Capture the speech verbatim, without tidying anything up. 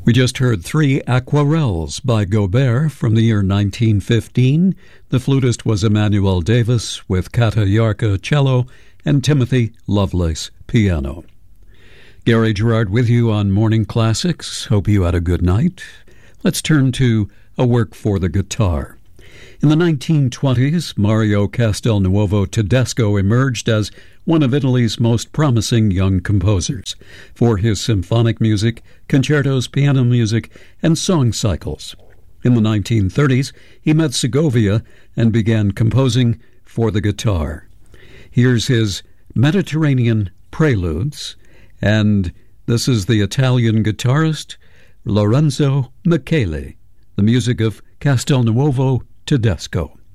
We just heard three Aquarelles by Gobert from the year nineteen fifteen. The flutist was Emmanuel Davis with Kata Yarka cello and Timothy Lovelace piano. Gary Gerard with you on Morning Classics. Hope you had a good night. Let's turn to a work for the guitar. In the nineteen twenties, Mario Castelnuovo Tedesco emerged as one of Italy's most promising young composers for his symphonic music, concertos, piano music, and song cycles. In the nineteen thirties, he met Segovia and began composing for the guitar. Here's his Mediterranean Preludes, and this is the Italian guitarist Lorenzo Michele, the music of Castelnuovo Tedesco.